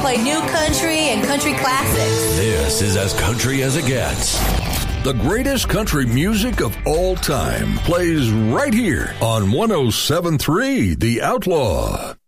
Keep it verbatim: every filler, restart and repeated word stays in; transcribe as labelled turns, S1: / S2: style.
S1: play new country and country classics.
S2: This is as country as it gets. The greatest country music of all time plays right here on one oh seven point three The Outlaw.